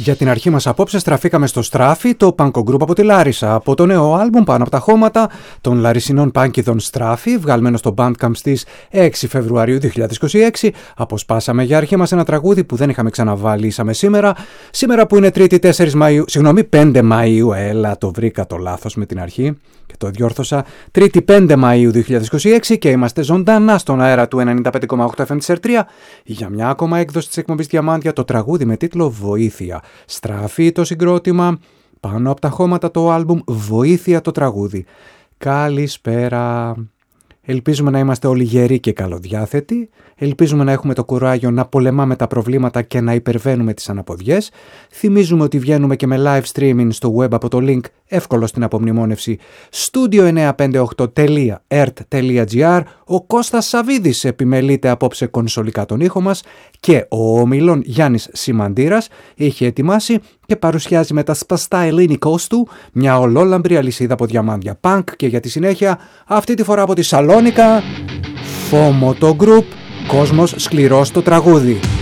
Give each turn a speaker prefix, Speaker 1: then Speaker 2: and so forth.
Speaker 1: Για την αρχή μας απόψε στραφήκαμε στο Στράφι, το πανκο γκρουπ από τη Λάρισα, από το νέο άλμπουμ Πάνω από τα χώματα των λαρισινών πάνκιδων Στράφι, βγαλμένο στο Bandcamp στις 6 Φεβρουαρίου 2026. Αποσπάσαμε για αρχή μας ένα τραγούδι που δεν είχαμε ξαναβάλει σήμερα που είναι 5 Μαΐου, έλα το βρήκα το λάθος με την αρχή και το διόρθωσα, 5 Μαΐου 2026 και είμαστε ζωντανά στον αέρα του 95,8 FM της R3 για μια ακόμα έκδοση της εκπομπής Διαμάντια, το τραγούδι με τίτλο Βοήθεια. Στράφι το συγκρότημα, Πάνω από τα χώματα το άλμπουμ, Βοήθεια το τραγούδι. Καλησπέρα. Ελπίζουμε να είμαστε όλοι γεροί και καλοδιάθετοι. Ελπίζουμε να έχουμε το κουράγιο να πολεμάμε τα προβλήματα και να υπερβαίνουμε τις αναποδιές. Θυμίζουμε ότι βγαίνουμε και με live streaming στο web από το link εύκολο στην απομνημόνευση studio958.ert.gr. Ο Κώστας Σαβίδης επιμελείται απόψε κονσολικά τον ήχο μας και ο ομιλών Γιάννης Σιμαντήρας είχε ετοιμάσει και παρουσιάζει με τα σπαστά ελληνικώς του μια ολόλαμπρη αλυσίδα από διαμάντια punk και για τη συνέχεια αυτή τη φορά από τη Σαλόνικα, Φόμο το group, κόσμος σκληρός το τραγούδι.